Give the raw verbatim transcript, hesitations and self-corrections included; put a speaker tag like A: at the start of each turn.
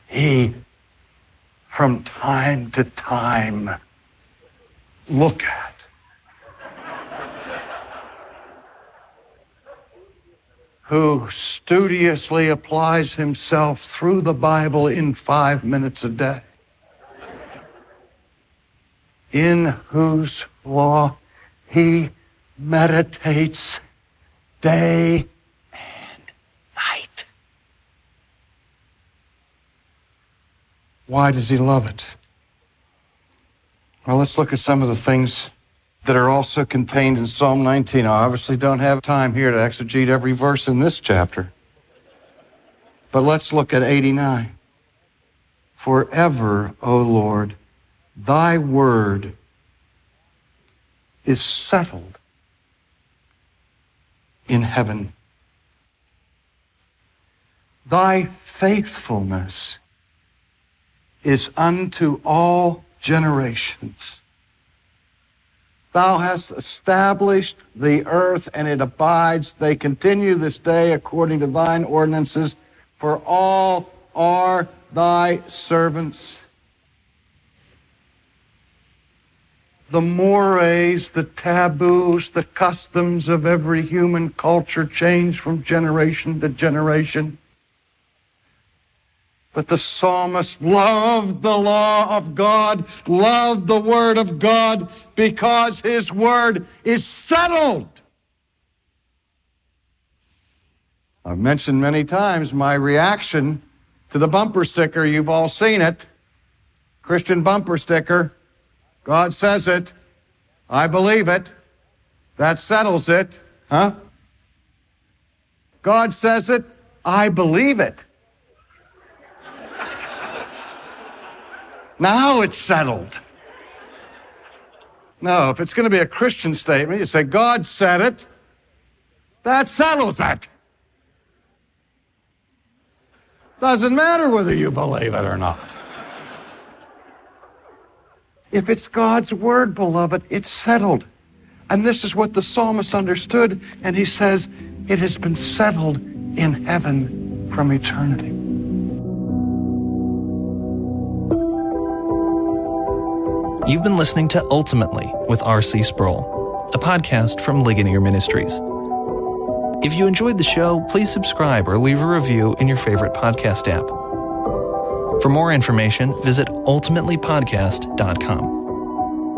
A: he, from time to time, look at. Who studiously applies himself through the Bible in five minutes a day, in whose law he meditates day and night. Why does he love it? Well, let's look at some of the things that are also contained in Psalm nineteen. I obviously don't have time here to exegete every verse in this chapter. But let's look at eighty-nine. Forever, O Lord, thy word is settled in heaven. Thy faithfulness is unto all generations. Thou hast established the earth, and it abides. They continue this day according to thine ordinances, for all are thy servants. The mores, the taboos, the customs of every human culture change from generation to generation. But the psalmist loved the law of God, loved the word of God, because his word is settled. I've mentioned many times my reaction to the bumper sticker. You've all seen it. Christian bumper sticker. God says it. I believe it. That settles it. Huh? God says it. I believe it. Now it's settled. No, if it's going to be a Christian statement, you say, God said it. That settles it. Doesn't matter whether you believe it or not. If it's God's word, beloved, it's settled. And this is what the psalmist understood. And he says, it has been settled in heaven from eternity.
B: You've been listening to Ultimately with R C Sproul, a podcast from Ligonier Ministries. If you enjoyed the show, please subscribe or leave a review in your favorite podcast app. For more information, visit ultimately podcast dot com.